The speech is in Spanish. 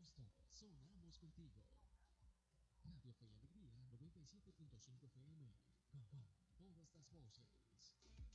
sonamos contigo. Radio Fe y Alegría 97.5 FM. Todas las voces.